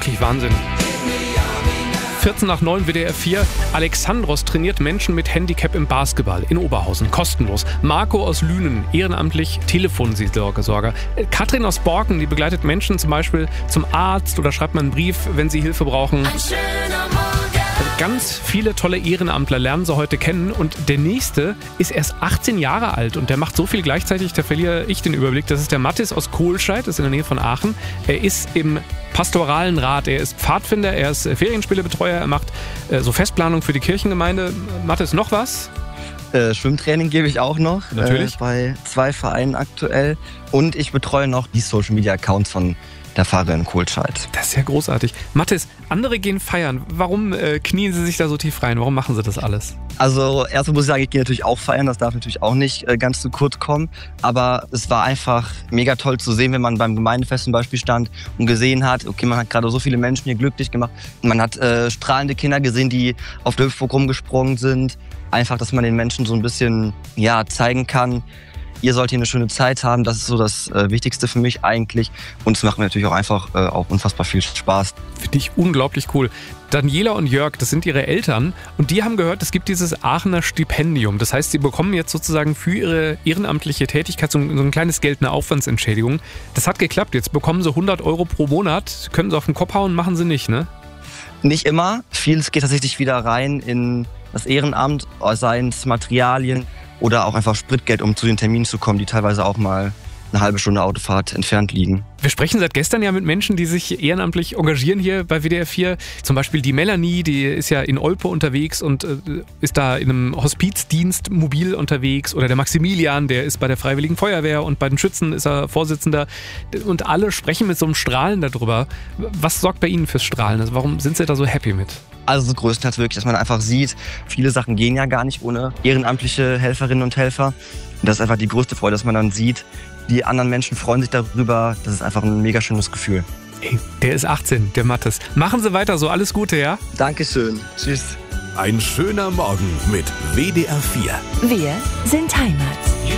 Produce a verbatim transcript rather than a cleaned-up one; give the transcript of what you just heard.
Wirklich Wahnsinn. vierzehn nach neun W D R vier. Alexandros trainiert Menschen mit Handicap im Basketball in Oberhausen. Kostenlos. Marco aus Lünen, ehrenamtlich Telefonseelsorger. Katrin aus Borken, die begleitet Menschen zum Beispiel zum Arzt oder schreibt mal einen Brief, wenn sie Hilfe brauchen. Ein schöner Morgen. Ganz viele tolle Ehrenamtler lernen sie heute kennen und der nächste ist erst achtzehn Jahre alt und der macht so viel gleichzeitig, da verliere ich den Überblick. Das ist der Mathis aus Kohlscheid, das ist in der Nähe von Aachen. Er ist im pastoralen Rat, er ist Pfadfinder, er ist Ferienspielebetreuer, er macht äh, so Festplanung für die Kirchengemeinde. Mathis, noch was? Äh, Schwimmtraining gebe ich auch noch. Natürlich. Äh, bei zwei Vereinen aktuell. Und ich betreue noch die Social Media Accounts von der Pfarre in Kohlscheid. Das ist ja großartig. Mathis, andere gehen feiern. Warum äh, knien sie sich da so tief rein? Warum machen sie das alles? Also erstmal muss ich sagen, ich gehe natürlich auch feiern, das darf natürlich auch nicht äh, ganz zu kurz kommen. Aber es war einfach mega toll zu sehen, wenn man beim Gemeindefest zum Beispiel stand und gesehen hat, okay, man hat gerade so viele Menschen hier glücklich gemacht. Man hat äh, strahlende Kinder gesehen, die auf der Hüpfburg rumgesprungen sind. Einfach, dass man den Menschen so ein bisschen ja, zeigen kann, ihr sollt hier eine schöne Zeit haben, das ist so das äh, Wichtigste für mich eigentlich. Und es macht mir natürlich auch einfach äh, auch unfassbar viel Spaß. Finde ich unglaublich cool. Daniela und Jörg, das sind ihre Eltern und die haben gehört, es gibt dieses Aachener Stipendium. Das heißt, sie bekommen jetzt sozusagen für ihre ehrenamtliche Tätigkeit so ein, so ein kleines Geld, eine Aufwandsentschädigung. Das hat geklappt, jetzt bekommen sie hundert Euro pro Monat, können sie auf den Kopf hauen, machen sie nicht, ne? Nicht immer, vieles geht tatsächlich wieder rein in das Ehrenamt, seien es Materialien, oder auch einfach Spritgeld, um zu den Terminen zu kommen, die teilweise auch mal eine halbe Stunde Autofahrt entfernt liegen. Wir sprechen seit gestern ja mit Menschen, die sich ehrenamtlich engagieren hier bei W D R vier. Zum Beispiel die Melanie, die ist ja in Olpe unterwegs und äh, ist da in einem Hospizdienst mobil unterwegs. Oder der Maximilian, der ist bei der Freiwilligen Feuerwehr und bei den Schützen ist er Vorsitzender. Und alle sprechen mit so einem Strahlen darüber. Was sorgt bei Ihnen fürs Strahlen? Also warum sind Sie da so happy mit? Also das Größte hat wirklich, dass man einfach sieht, viele Sachen gehen ja gar nicht ohne ehrenamtliche Helferinnen und Helfer. Und das ist einfach die größte Freude, dass man dann sieht, die anderen Menschen freuen sich darüber. Das ist einfach ein mega schönes Gefühl. Ey, der ist achtzehn, der Mathis. Machen Sie weiter so, alles Gute, ja? Dankeschön. Tschüss. Ein schöner Morgen mit W D R vier. Wir sind Heimat.